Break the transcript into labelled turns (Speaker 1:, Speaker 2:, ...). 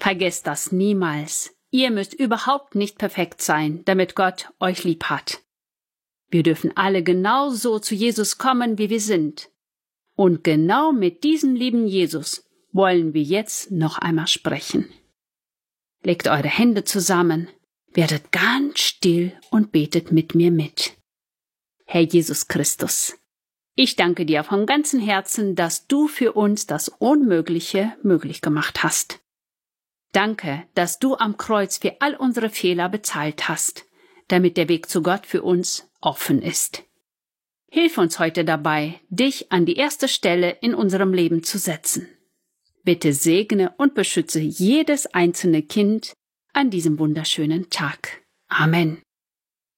Speaker 1: Vergesst das niemals. Ihr müsst überhaupt nicht perfekt sein, damit Gott euch lieb hat. Wir dürfen alle genauso zu Jesus kommen, wie wir sind. Und genau mit diesem lieben Jesus wollen wir jetzt noch einmal sprechen. Legt eure Hände zusammen, werdet ganz still und betet mit mir mit. Herr Jesus Christus, ich danke dir von ganzem Herzen, dass du für uns das Unmögliche möglich gemacht hast. Danke, dass du am Kreuz für all unsere Fehler bezahlt hast, damit der Weg zu Gott für uns offen ist. Hilf uns heute dabei, dich an die erste Stelle in unserem Leben zu setzen. Bitte segne und beschütze jedes einzelne Kind an diesem wunderschönen Tag. Amen.